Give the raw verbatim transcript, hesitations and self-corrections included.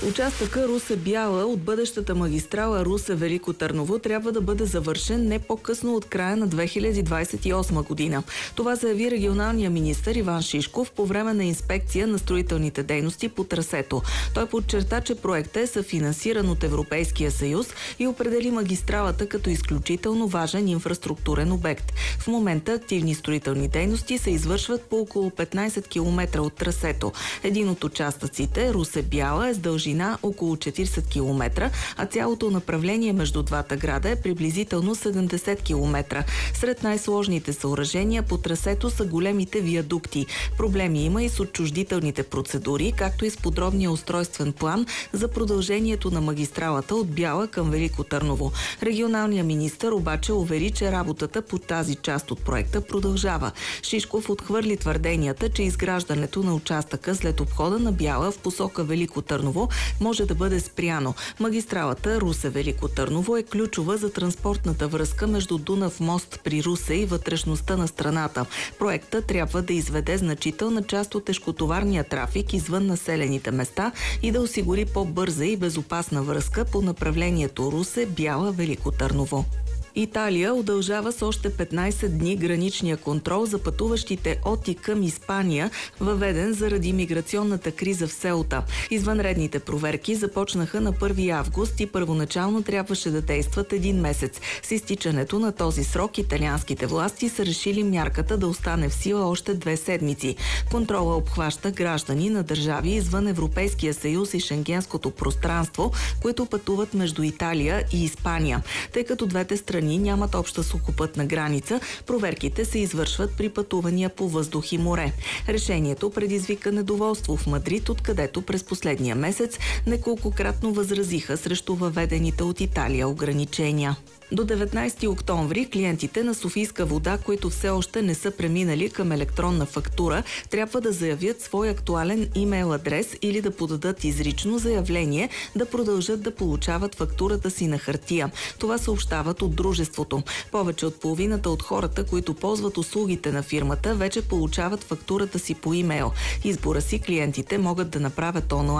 Участъка Русе-Бяла от бъдещата магистрала Русе-Велико Търново трябва да бъде завършен не по-късно от края на две хиляди двадесет и осма година. Това заяви регионалния министър Иван Шишков по време на инспекция на строителните дейности по трасето. Той подчерта, че проектът е съфинансиран от Европейския съюз и определи магистралата като изключително важен инфраструктурен обект. В момента активни строителни дейности се извършват по около петнадесет километра от трасето. Един от участъците, Русе-Бяла, е с дължина около четиридесет километра, а цялото направление между двата града е приблизително седемдесет километра. Сред най-сложните съоръжения по трасето са големите виадукти. Проблеми има и с отчуждителните процедури, както и с подробния устройствен план за продължението на магистралата от Бяла към Велико Търново. Регионалният министър обаче увери, че работата по тази част от проекта продължава. Шишков отхвърли твърденията, че изграждането на участъка след обхода на Бяла в посока Велико Търново може да бъде спряно. Магистралата Русе-Велико Търново е ключова за транспортната връзка между Дунав мост при Русе и вътрешността на страната. Проектът трябва да изведе значителна част от тежкотоварния трафик извън населените места и да осигури по-бърза и безопасна връзка по направлението Русе-Бяла-Велико Търново. Италия удължава с още петнадесет дни граничния контрол за пътуващите от и към Испания, въведен заради миграционната криза в Сеута. Извънредните проверки започнаха на първи август и първоначално трябваше да действат един месец. С изтичането на този срок италианските власти са решили мярката да остане в сила още две седмици. Контрола обхваща граждани на държави извън Европейския съюз и Шенгенското пространство, които пътуват между Италия и Испания. Тъй като двете страни нямат обща сухопътна граница, проверките се извършват при пътувания по въздух и море. Решението предизвика недоволство в Мадрид, откъдето през последния месец неколкократно възразиха срещу въведените от Италия ограничения. До деветнадесети октомври клиентите на Софийска вода, които все още не са преминали към електронна фактура, трябва да заявят свой актуален имейл адрес или да подадат изрично заявление да продължат да получават фактурата си на хартия. Това съобщават от дружеството. Повече от половината от хората, които ползват услугите на фирмата, вече получават фактурата си по имейл. Избора си клиентите могат да направят онлайн